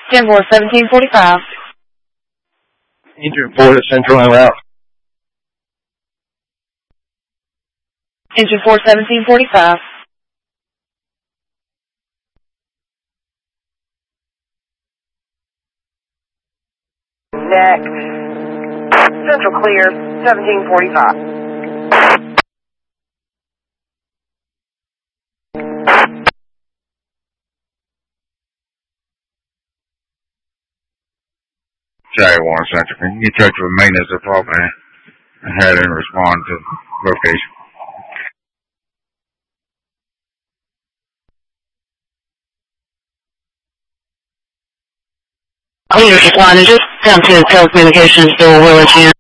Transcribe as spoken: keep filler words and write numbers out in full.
ten four seventeen forty-five. Engine four to Central en route. Engine four seventeen forty-five. Next. Central clear, seventeen forty-five. Jaguar one Central. Can you get in touch with maintenance department and have them respond to location? Leadership line is just down to telecommunications door Willard Junior